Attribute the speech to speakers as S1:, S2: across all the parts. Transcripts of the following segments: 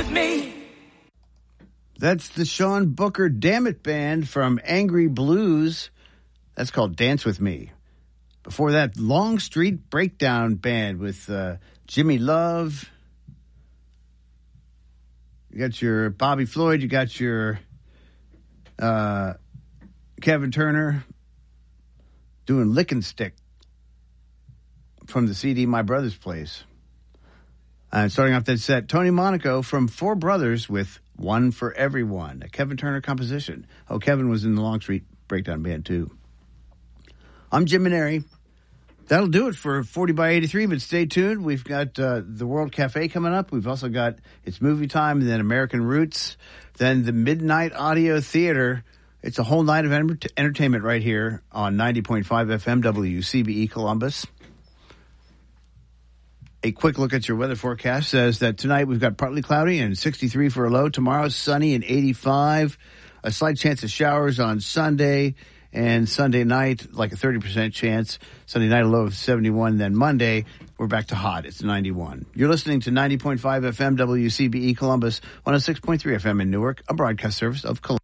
S1: with me.
S2: That's the Sean Booker Dammit Band from Angry Blues. That's called Dance With Me. Before that, Long Street Breakdown Band with Jimmy Love. You got your Bobby Floyd. You got your Kevin Turner doing Lick and Stick from the CD My Brother's Place. And starting off that set, Tony Monaco from Four Brothers with One for Everyone, a Kevin Turner composition. Oh, Kevin was in the Long Street Breakdown Band, too. I'm Jim Maneri. That'll do it for 40 by 83, but stay tuned. We've got the World Cafe coming up. We've also got It's Movie Time, and then American Roots, then the Midnight Audio Theater. It's a whole night of entertainment right here on 90.5 FM WCBE Columbus. A quick look at your weather forecast says that tonight we've got partly cloudy and 63 for a low. Tomorrow, sunny and 85. A slight chance of showers on Sunday. And Sunday night, like a 30% chance. Sunday night, a low of 71. Then Monday, we're back to hot. It's 91. You're listening to 90.5 FM WCBE Columbus, 106.3 FM in Newark, a broadcast service of Columbus.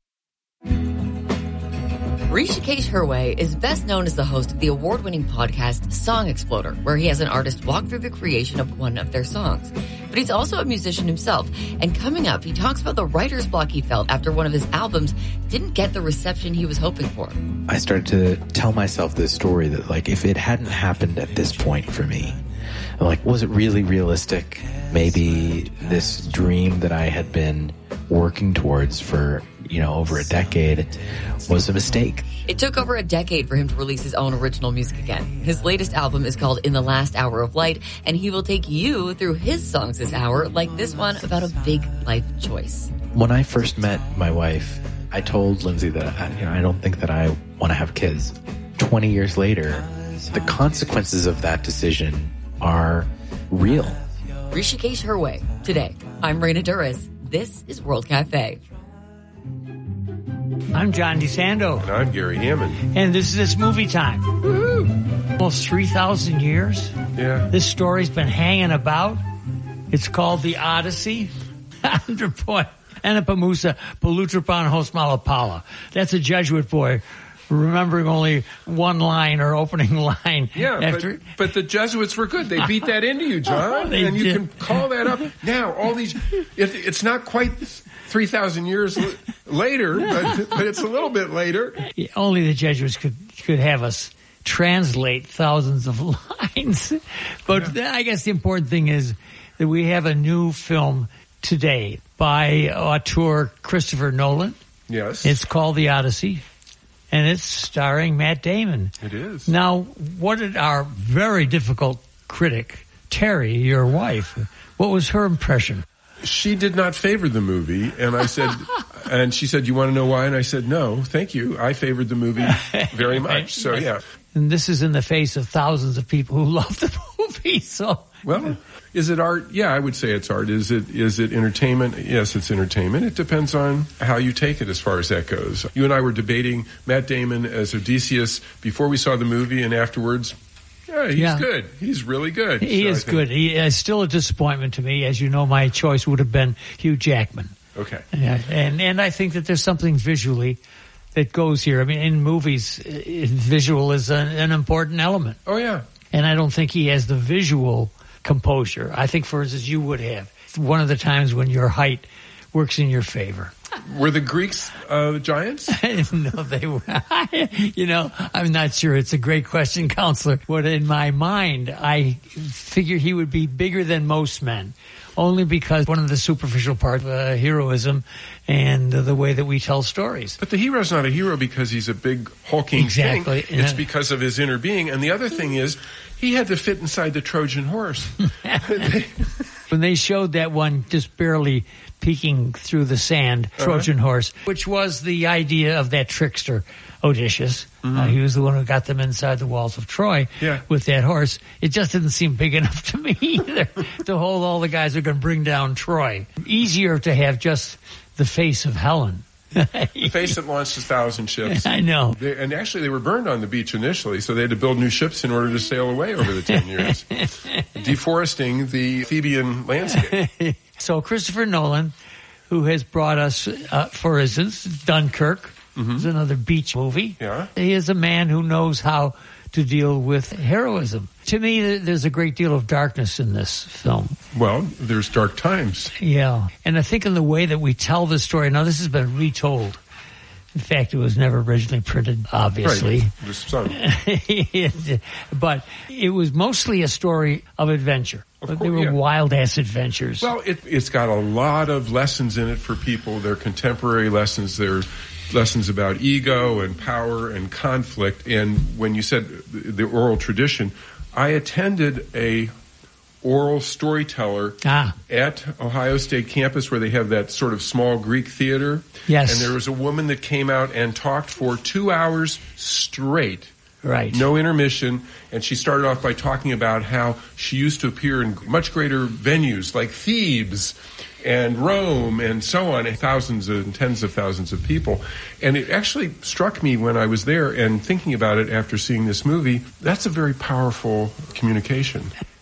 S3: Rishikesh Hirway is best known as the host of the award-winning podcast Song Exploder, where he has an artist walk through the creation of one of their songs. But he's also a musician himself, and coming up, he talks about the writer's block he felt after one of his albums didn't get the reception he was hoping for.
S4: I started to tell myself this story that, like, if it hadn't happened at this point for me, I'm like, was it really realistic? Maybe this dream that I had been working towards for, over a decade was a mistake.
S3: It took over a decade for him to release his own original music again. His latest album is called In the Last Hour of Light, and he will take you through his songs this hour, like this one about a big life choice.
S4: When I first met my wife, I told Lindsay that I don't think that I want to have kids. 20 years later, the consequences of that decision are real.
S3: Rishikesh Hirway. Today, I'm Raina Duras. This is World Cafe.
S5: I'm John DeSando.
S6: And I'm Gary Hammond.
S5: And this is It's Movie Time. Woo-hoo. Almost 3,000 years.
S6: Yeah.
S5: This story's been hanging about. It's called The Odyssey. Anapamusa Palutrapan Hosmalapala. That's a Jesuit boy remembering only one line or opening line.
S6: Yeah, but the Jesuits were good. They beat that into you, John. And you can call that up. Now, all these... It's not quite 3,000 years later, but it's a little bit later.
S5: Only the Jesuits could have us translate thousands of lines. But I guess the important thing is that we have a new film today by auteur Christopher Nolan.
S6: Yes.
S5: It's called The Odyssey, and it's starring Matt Damon.
S6: It is.
S5: Now, what did our very difficult critic, Terry, your wife, what was her impression?
S6: She did not favor the movie, and I said, and she said, "You want to know why?" And I said, "No, thank you. I favored the movie very much." So yeah.
S5: And this is in the face of thousands of people who love the movie. So
S6: well, is it art? Yeah, I would say it's art. Is it entertainment? Yes, it's entertainment. It depends on how you take it as far as that goes. You and I were debating Matt Damon as Odysseus before we saw the movie, and afterwards. Yeah, he's good. He's really good.
S5: He is good. He is still a disappointment to me. As you know, my choice would have been Hugh Jackman.
S6: Okay.
S5: Yeah, and I think that there's something visually that goes here. I mean, in movies, visual is an important element.
S6: Oh, yeah.
S5: And I don't think he has the visual composure. I think, for instance, you would have. One of the times when your height works in your favor.
S6: Were the Greeks giants?
S5: No, they were. I'm not sure. It's a great question, Counselor. But in my mind, I figure he would be bigger than most men, only because one of the superficial parts of heroism and the way that we tell stories.
S6: But the hero's not a hero because he's a big hulking thing. It's because of his inner being. And the other thing is, he had to fit inside the Trojan horse.
S5: When they showed that one just barely peeking through the sand, Trojan horse, which was the idea of that trickster, Odysseus. He was the one who got them inside the walls of Troy with that horse. It just didn't seem big enough to me either to hold all the guys who are going to bring down Troy. Easier to have just the face of Helen.
S6: The face that launched 1,000 ships.
S5: I know.
S6: And actually, they were burned on the beach initially, so they had to build new ships in order to sail away over the 10 years, deforesting the Theban landscape.
S5: So Christopher Nolan, who has brought us, for instance, Dunkirk, is another beach movie.
S6: Yeah.
S5: He is a man who knows how to deal with heroism. To me, there's a great deal of darkness in this film.
S6: Well, there's dark times.
S5: Yeah. And I think in the way that we tell the story, now this has been retold. In fact, it was never originally printed, obviously.
S6: Right. The sun.
S5: But it was mostly a story of adventure. They were wild-ass adventures.
S6: Well, it's got a lot of lessons in it for people. They're contemporary lessons. They're lessons about ego and power and conflict. And when you said the oral tradition, I attended a oral storyteller at Ohio State campus where they have that sort of small Greek theater.
S5: Yes.
S6: And there was a woman that came out and talked for 2 hours straight.
S5: Right.
S6: No intermission. And she started off by talking about how she used to appear in much greater venues like Thebes and Rome and so on, and thousands and tens of thousands of people. And it actually struck me when I was there and thinking about it after seeing this movie, that's a very powerful communication.